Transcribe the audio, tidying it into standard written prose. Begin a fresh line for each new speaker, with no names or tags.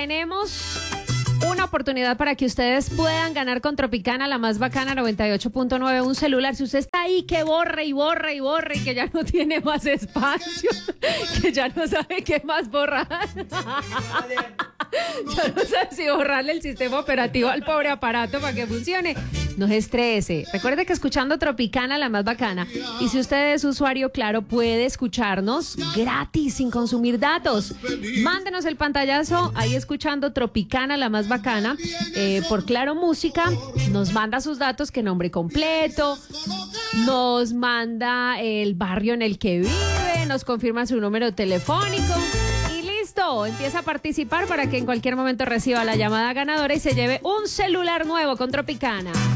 tenemos una oportunidad para que ustedes puedan ganar con Tropicana, la más bacana, 98.9, un celular. Si usted está ahí que borre y borre y borre y que ya no tiene más espacio, que ya no sabe qué más borrar. Ya no sabe si borrarle el sistema operativo al pobre aparato para que funcione. No se estrese. Recuerde que escuchando Tropicana, la más bacana. Y si usted es usuario Claro, puede escucharnos gratis, sin consumir datos. Mándenos el pantallazo ahí escuchando Tropicana, la más bacana, por Claro Música. Nos manda sus datos, que nombre completo, nos manda el barrio en el que vive, nos confirma su número telefónico. Listo, empieza a participar para que en cualquier momento reciba la llamada ganadora y se lleve un celular nuevo con Tropicana.